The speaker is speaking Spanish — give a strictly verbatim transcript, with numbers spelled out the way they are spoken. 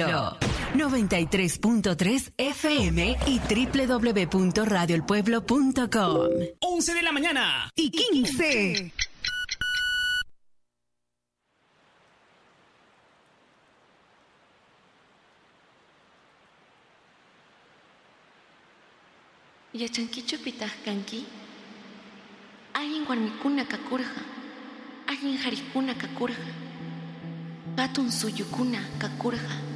Pueblo. noventa y tres punto tres F M y doble u doble u doble u punto radio el pueblo punto com. once de la mañana y quince. Yachankichu pitahkanki, ayin warmikuna kakurqa, ayin harikuna kakurqa, hatun suyukuna kakurqa.